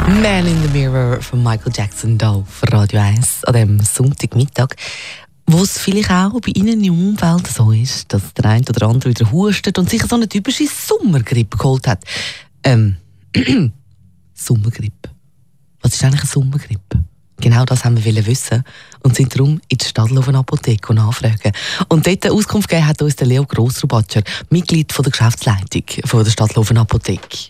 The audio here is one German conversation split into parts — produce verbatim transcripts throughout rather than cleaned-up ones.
Man in the Mirror von Michael Jackson hier auf Radio eins an diesem Sonntagmittag, wo es vielleicht auch bei Ihnen im Umfeld so ist, dass der eine oder andere wieder hustet und sich so eine typische Sommergrippe geholt hat. Ähm, Sommergrippe. Was ist eigentlich eine Sommergrippe? Genau das haben wir wissen und sind darum in die Stadtlaufen-Apotheke nachfragen. Und dort Auskunft gegeben hat uns der Leo Grossrubatscher, Mitglied von der Geschäftsleitung von der Stadtlaufen-Apotheke.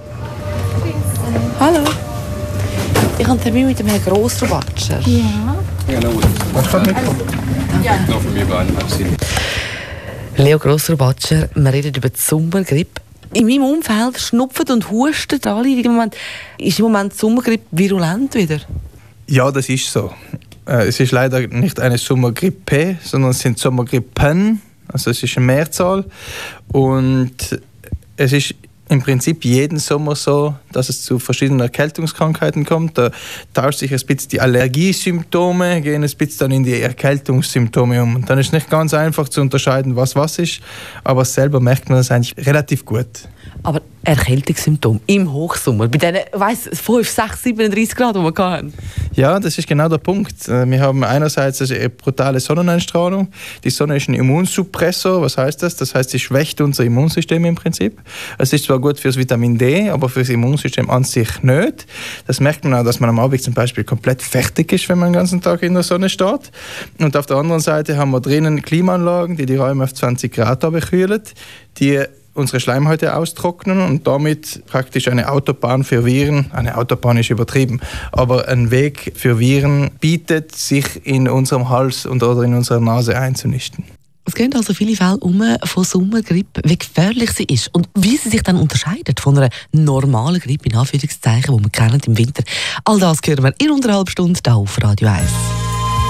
Hallo. Ich habe einen Termin mit dem Herrn Grossrubatscher. Ja. Genau. Was kann mitkommen? Ja. Noch von mir beiden. Leo Grossrubatscher, wir reden über die Sommergrippe. In meinem Umfeld schnupfen und husten alle. Im Moment, ist im Moment die Sommergrippe virulent wieder? Ja, das ist so. Es ist leider nicht eine Sommergrippe, sondern es sind Sommergrippen. Also es ist eine Mehrzahl. Und es ist im Prinzip jeden Sommer so, dass es zu verschiedenen Erkältungskrankheiten kommt. Da tauscht sich ein bisschen die Allergiesymptome, gehen ein bisschen dann in die Erkältungssymptome um. Und dann ist es nicht ganz einfach zu unterscheiden, was was ist, aber selber merkt man das eigentlich relativ gut. Aber Erkältungssymptome im Hochsommer, bei diesen weiss, fünf, sechs, siebenunddreißig Grad, die wir hatten. Ja, das ist genau der Punkt. Wir haben einerseits eine brutale Sonneneinstrahlung. Die Sonne ist ein Immunsuppressor. Was heißt das? Das heißt, sie schwächt unser Immunsystem im Prinzip. Es ist zwar gut fürs Vitamin D, aber fürs Immunsystem an sich nicht. Das merkt man auch, dass man am Abend zum Beispiel komplett fertig ist, wenn man den ganzen Tag in der Sonne steht. Und auf der anderen Seite haben wir drinnen Klimaanlagen, die die Räume auf zwanzig Grad bekühlen, die unsere Schleimhäute austrocknen und damit praktisch eine Autobahn für Viren, eine Autobahn ist übertrieben, aber ein Weg für Viren bietet, sich in unserem Hals und oder in unserer Nase einzunisten. Es gehen also viele Fälle um von Sommergrippe, wie gefährlich sie ist und wie sie sich dann unterscheidet von einer normalen Grippe, in Anführungszeichen, die wir kennen im Winter. All das hören wir in einer halben Stunde hier auf Radio eins.